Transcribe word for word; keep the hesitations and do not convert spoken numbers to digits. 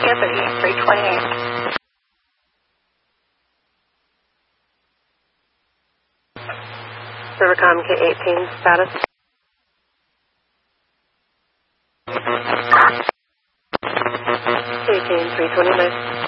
Anthony, three twenty-eight. Rivercom K eighteen, status. K eighteen, three twenty-nine.